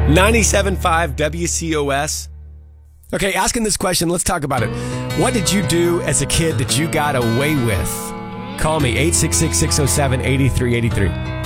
97.5 WCOS. Okay, asking this question, let's talk about it. What did you do as a kid that you got away with? Call me, 866-607-8383.